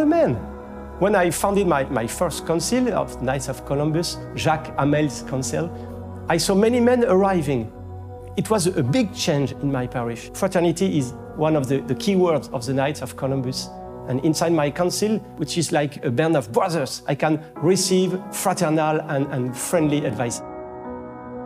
men. When I founded my first council of Knights of Columbus, Jacques Hamel's council, I saw many men arriving. It was a big change in my parish. Fraternity is one of the key words of the Knights of Columbus. And inside my council, which is like a band of brothers, I can receive fraternal and friendly advice.